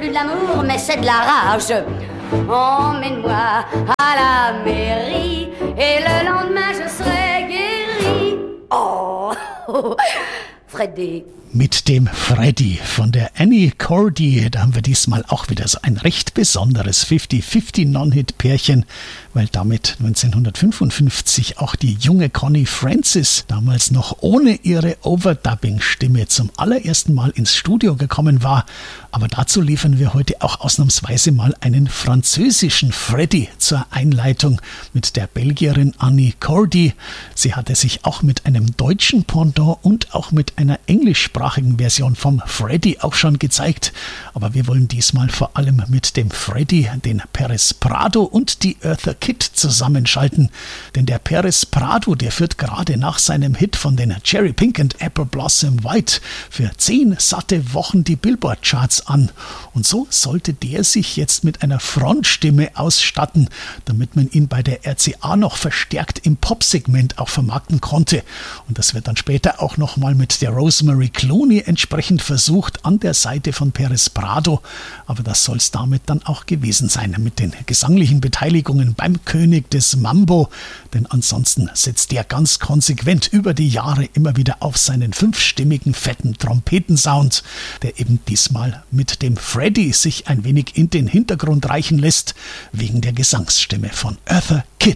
plus de l'amour, mais c'est de la rage. Emmène-moi à la mairie et le lendemain je serai guéri. Oh, Freddy. Mit dem Freddy von der Annie Cordy, da haben wir diesmal auch wieder so ein recht besonderes 50-50 Non-Hit-Pärchen, weil damit 1955 auch die junge Connie Francis, damals noch ohne ihre Overdubbing-Stimme, zum allerersten Mal ins Studio gekommen war. Aber dazu liefern wir heute auch ausnahmsweise mal einen französischen Freddy zur Einleitung mit der Belgierin Annie Cordy. Sie hatte sich auch mit einem deutschen Pendant und auch mit einer englischsprachigen Version vom Freddy auch schon gezeigt. Aber wir wollen diesmal vor allem mit dem Freddy den Perez Prado und die Eartha Kitt zusammenschalten. Denn der Perez Prado, der führt gerade nach seinem Hit von den Cherry Pink and Apple Blossom White für 10 satte Wochen die Billboard-Charts an. Und so sollte der sich jetzt mit einer Frontstimme ausstatten, damit man ihn bei der RCA noch verstärkt im Popsegment auch vermarkten konnte. Und das wird dann später auch nochmal mit der Rosemary Clooney entsprechend versucht an der Seite von Perez Prado. Aber das soll es damit dann auch gewesen sein mit den gesanglichen Beteiligungen beim König des Mambo. Denn ansonsten setzt der ganz konsequent über die Jahre immer wieder auf seinen 5-stimmigen fetten Trompetensound, der eben diesmal mit dem Freddy sich ein wenig in den Hintergrund reichen lässt, wegen der Gesangsstimme von Eartha Kitt.